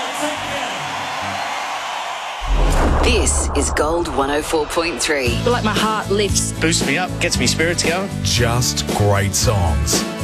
This is Gold 104.3. I feel like my heart lifts. Boosts me up, gets me spirits going. Just great songs.